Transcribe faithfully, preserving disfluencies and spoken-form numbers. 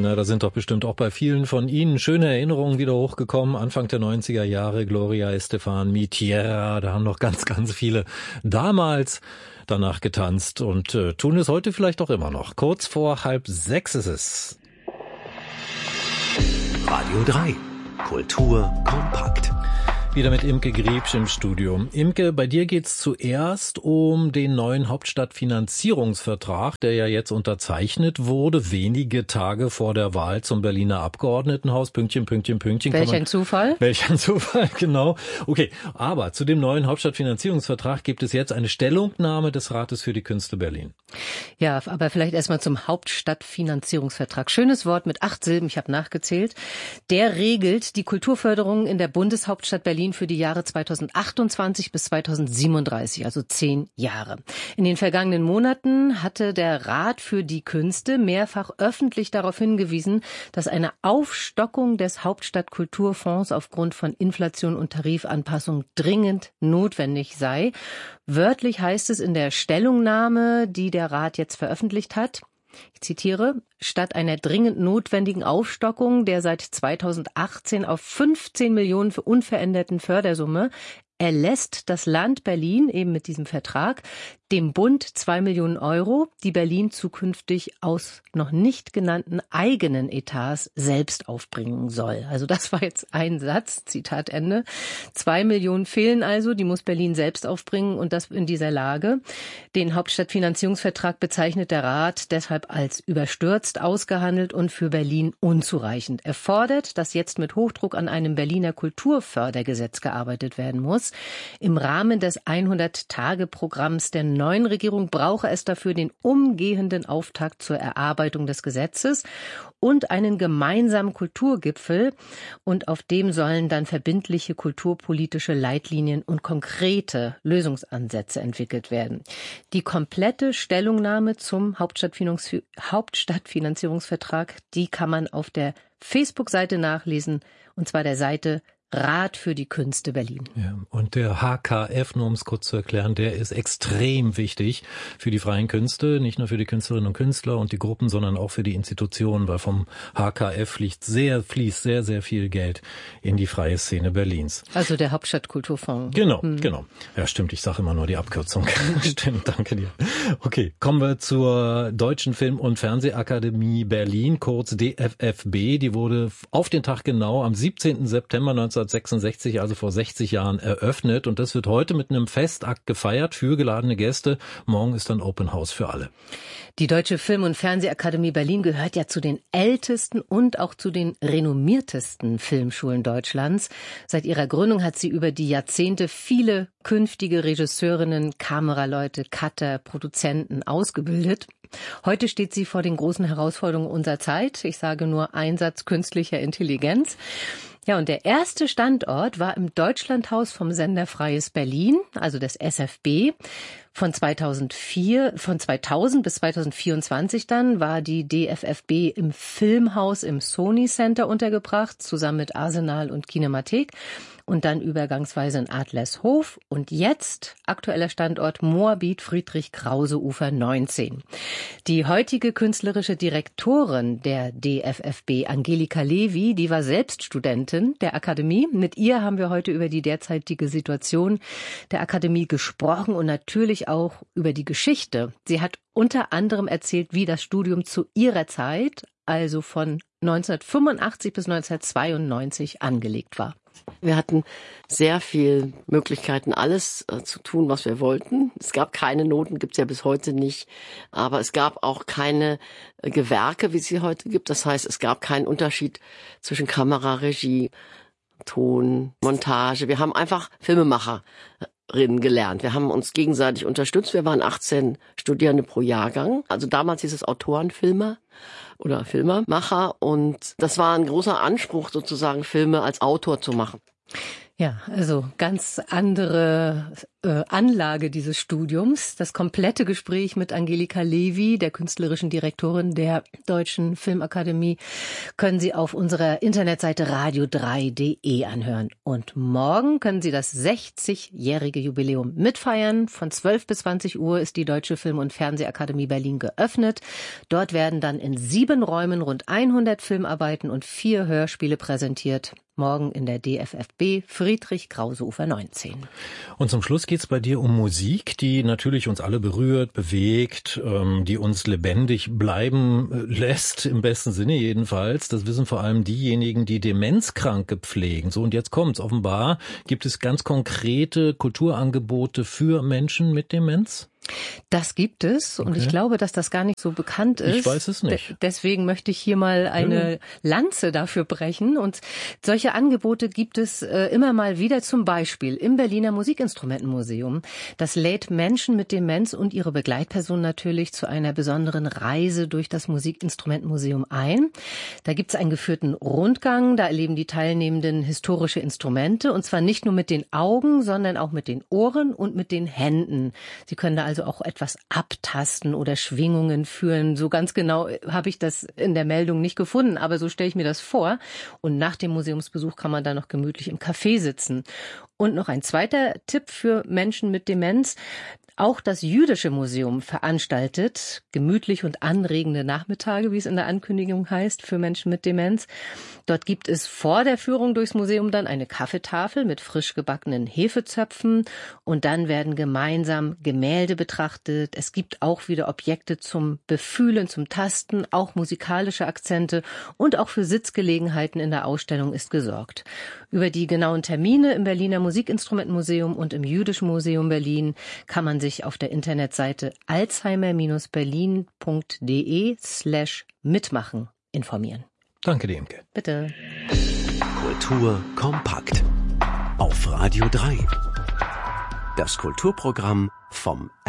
Na, da sind doch bestimmt auch bei vielen von Ihnen schöne Erinnerungen wieder hochgekommen. Anfang der neunziger Jahre, Gloria Estefan, Mi Tierra, da haben noch ganz, ganz viele damals danach getanzt und äh, tun es heute vielleicht auch immer noch. Kurz vor halb sechs ist es. Radio drei. Kultur kompakt. Wieder mit Imke Griebsch im Studio. Imke, bei dir geht's zuerst um den neuen Hauptstadtfinanzierungsvertrag, der ja jetzt unterzeichnet wurde, wenige Tage vor der Wahl zum Berliner Abgeordnetenhaus. Pünktchen, Pünktchen, Pünktchen. Welch ein Zufall. Welch ein Zufall, genau. Okay, aber zu dem neuen Hauptstadtfinanzierungsvertrag gibt es jetzt eine Stellungnahme des Rates für die Künste Berlin. Ja, aber vielleicht erstmal zum Hauptstadtfinanzierungsvertrag. Schönes Wort mit acht Silben, ich habe nachgezählt. Der regelt die Kulturförderung in der Bundeshauptstadt Berlin für die Jahre zweitausendachtundzwanzig bis zweitausendsiebenunddreißig, also zehn Jahre. In den vergangenen Monaten hatte der Rat für die Künste mehrfach öffentlich darauf hingewiesen, dass eine Aufstockung des Hauptstadtkulturfonds aufgrund von Inflation und Tarifanpassung dringend notwendig sei. Wörtlich heißt es in der Stellungnahme, die der Rat jetzt veröffentlicht hat, ich zitiere, statt einer dringend notwendigen Aufstockung der seit zweitausendachtzehn auf fünfzehn Millionen für unveränderten Fördersumme erlässt das Land Berlin eben mit diesem Vertrag dem Bund zwei Millionen Euro, die Berlin zukünftig aus noch nicht genannten eigenen Etats selbst aufbringen soll. Also das war jetzt ein Satz, Zitat Ende. Zwei Millionen fehlen also, die muss Berlin selbst aufbringen und das in dieser Lage. Den Hauptstadtfinanzierungsvertrag bezeichnet der Rat deshalb als überstürzt, ausgehandelt und für Berlin unzureichend. Er fordert, dass jetzt mit Hochdruck an einem Berliner Kulturfördergesetz gearbeitet werden muss. Im Rahmen des hundert-Tage-Programms der neuen Regierung brauche es dafür den umgehenden Auftakt zur Erarbeitung des Gesetzes und einen gemeinsamen Kulturgipfel. Und auf dem sollen dann verbindliche kulturpolitische Leitlinien und konkrete Lösungsansätze entwickelt werden. Die komplette Stellungnahme zum Hauptstadtfinanzi- Hauptstadtfinanzierungsvertrag, die kann man auf der Facebook-Seite nachlesen, und zwar der Seite Rat für die Künste Berlin. Ja, und der H K F, nur um es kurz zu erklären, der ist extrem wichtig für die freien Künste, nicht nur für die Künstlerinnen und Künstler und die Gruppen, sondern auch für die Institutionen, weil vom H K F fließt sehr, fließt sehr, sehr viel Geld in die freie Szene Berlins. Also der Hauptstadtkulturfonds. Genau, hm. genau. Ja, stimmt, ich sage immer nur die Abkürzung. Stimmt, danke dir. Okay, kommen wir zur Deutschen Film- und Fernsehakademie Berlin, kurz D F F B. Die wurde auf den Tag genau am siebzehnten September neunzehnhundertsechsundsechzig, also vor sechzig Jahren, eröffnet. Und das wird heute mit einem Festakt gefeiert für geladene Gäste. Morgen ist dann Open House für alle. Die Deutsche Film- und Fernsehakademie Berlin gehört ja zu den ältesten und auch zu den renommiertesten Filmschulen Deutschlands. Seit ihrer Gründung hat sie über die Jahrzehnte viele künftige Regisseurinnen, Kameraleute, Cutter, Produzenten ausgebildet. Heute steht sie vor den großen Herausforderungen unserer Zeit. Ich sage nur Einsatz künstlicher Intelligenz. Ja, und der erste Standort war im Deutschlandhaus vom Sender Freies Berlin, also des S F B. Von zweitausendvier, von zweitausend bis zweitausendvierundzwanzig dann war die D F F B im Filmhaus im Sony Center untergebracht, zusammen mit Arsenal und Kinemathek. Und dann übergangsweise in Adlershof. Und jetzt aktueller Standort Moabit Friedrich-Krause-Ufer neunzehn. Die heutige künstlerische Direktorin der D F F B, Angelika Levy, die war selbst Studentin der Akademie. Mit ihr haben wir heute über die derzeitige Situation der Akademie gesprochen und natürlich auch über die Geschichte. Sie hat unter anderem erzählt, wie das Studium zu ihrer Zeit, also von neunzehnhundertfünfundachtzig bis neunzehnhundertzweiundneunzig, angelegt war. Wir hatten sehr viel Möglichkeiten, alles äh, zu tun, was wir wollten. Es gab keine Noten, gibt's ja bis heute nicht. Aber es gab auch keine äh, Gewerke, wie es sie heute gibt. Das heißt, es gab keinen Unterschied zwischen Kamera, Regie, Ton, Montage. Wir haben einfach Filmemacherinnen gelernt. Wir haben uns gegenseitig unterstützt. Wir waren achtzehn Studierende pro Jahrgang. Also damals hieß es Autorenfilmer oder Filmemacher, und das war ein großer Anspruch, sozusagen Filme als Autor zu machen. Ja, also ganz andere äh, Anlage dieses Studiums. Das komplette Gespräch mit Angelika Levi, der künstlerischen Direktorin der Deutschen Filmakademie, können Sie auf unserer Internetseite radio drei punkt de anhören. Und morgen können Sie das sechzigjährige Jubiläum mitfeiern. Von zwölf bis zwanzig Uhr ist die Deutsche Film- und Fernsehakademie Berlin geöffnet. Dort werden dann in sieben Räumen rund hundert Filmarbeiten und vier Hörspiele präsentiert. Morgen in der D F F B Friedrich-Krause-Ufer neunzehn. Und zum Schluss geht's bei dir um Musik, die natürlich uns alle berührt, bewegt, ähm, die uns lebendig bleiben lässt, im besten Sinne jedenfalls. Das wissen vor allem diejenigen, die Demenzkranke pflegen. So, und jetzt kommt's. Offenbar gibt es ganz konkrete Kulturangebote für Menschen mit Demenz? Das gibt es und okay. Ich glaube, dass das gar nicht so bekannt ist. Ich weiß es nicht. De- deswegen möchte ich hier mal eine ja. Lanze dafür brechen. Und solche Angebote gibt es äh, immer mal wieder, zum Beispiel im Berliner Musikinstrumentenmuseum. Das lädt Menschen mit Demenz und ihre Begleitperson natürlich zu einer besonderen Reise durch das Musikinstrumentenmuseum ein. Da gibt es einen geführten Rundgang, da erleben die Teilnehmenden historische Instrumente und zwar nicht nur mit den Augen, sondern auch mit den Ohren und mit den Händen. Sie können da also also auch etwas abtasten oder Schwingungen führen. So ganz genau habe ich das in der Meldung nicht gefunden, aber so stelle ich mir das vor. Und nach dem Museumsbesuch kann man da noch gemütlich im Café sitzen. Und noch ein zweiter Tipp für Menschen mit Demenz. Auch das Jüdische Museum veranstaltet gemütlich und anregende Nachmittage, wie es in der Ankündigung heißt, für Menschen mit Demenz. Dort gibt es vor der Führung durchs Museum dann eine Kaffeetafel mit frisch gebackenen Hefezöpfen und dann werden gemeinsam Gemälde betrachtet. Es gibt auch wieder Objekte zum Befühlen, zum Tasten, auch musikalische Akzente und auch für Sitzgelegenheiten in der Ausstellung ist gesorgt. Über die genauen Termine im Berliner Musikinstrumentenmuseum und im Jüdischen Museum Berlin kann man sich auf der Internetseite alzheimer-berlin punkt de slash mitmachen informieren. Danke dir, Imke. Bitte. Kultur kompakt. Auf Radio drei. Das Kulturprogramm vom